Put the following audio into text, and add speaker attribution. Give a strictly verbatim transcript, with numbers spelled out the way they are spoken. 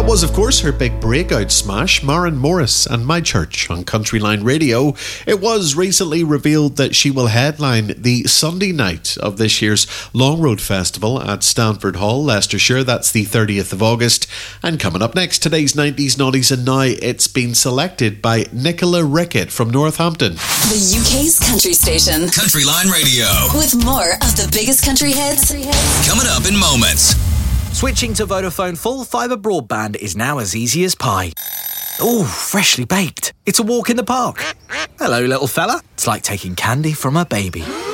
Speaker 1: Was, of course, her big breakout smash, Maren Morris and My Church on Countryline Radio. It was recently revealed that she will headline the Sunday night of this year's Long Road Festival at Stanford Hall, Leicestershire. That's the thirtieth of August. And coming up next, today's nineties, noughties and now, it's been selected by Nicola Rickett from Northampton.
Speaker 2: The U K's country station.
Speaker 3: Countryline Radio.
Speaker 2: With more of the biggest country hits.
Speaker 3: Coming up in moments.
Speaker 4: Switching to Vodafone full fibre broadband is now as easy as pie. Ooh, freshly baked. It's a walk in the park. Hello, little fella. It's like taking candy from a baby.